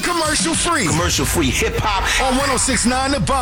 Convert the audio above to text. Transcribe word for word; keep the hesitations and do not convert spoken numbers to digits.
commercial free. Commercial free hip hop On one oh six point nine The Buzz.